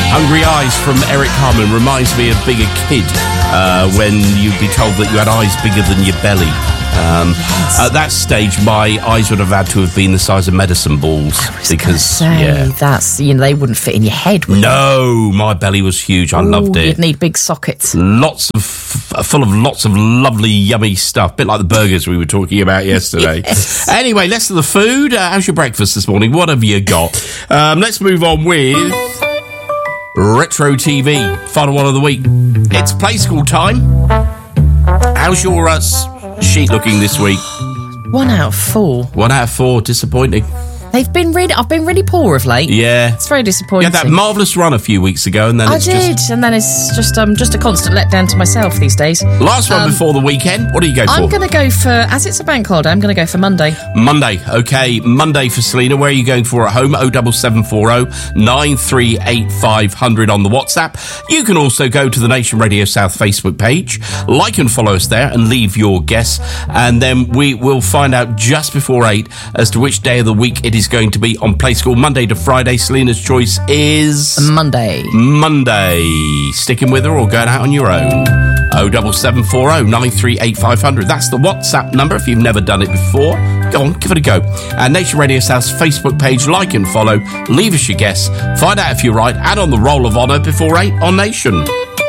Hungry Eyes from Eric Carmen reminds me of being a kid when you'd be told that you had eyes bigger than your belly. At that stage, my eyes would have had to have been the size of medicine balls. That's, they wouldn't fit in your head, would No, my belly was huge. I loved it. You'd need big sockets. Full of lots of lovely, yummy stuff. Bit like the burgers we were talking about yesterday. Yes. Anyway, less of the food. How's your breakfast this morning? What have you got? Let's move on with Retro TV. Final one of the week. It's Play School time. How's your sheet looking this week? 1 out of 4. 1 out of 4. Disappointing. I've been really poor of late. Yeah. It's very disappointing. You had that marvellous run a few weeks ago, and then and then it's just a constant letdown to myself these days. Last one before the weekend. What do you go for? I'm going to go for, as it's a bank holiday, I'm going to go for Monday. Monday, okay. Monday for Selena. Where are you going for at home? 07740 938 500 on the WhatsApp. You can also go to the Nation Radio South Facebook page, like and follow us there, and leave your guess. And then we will find out just before 8 as to which day of the week it is going to be on Play School. Monday to Friday. Selena's choice is Monday. Sticking with her or going out on your own? 07740 938 500. That's the WhatsApp number if you've never done it before. Go on, give it a go. Nation Radio South's Facebook page, like and follow. Leave us your guess. Find out if you're right. And on the Roll of Honour before 8 on Nation.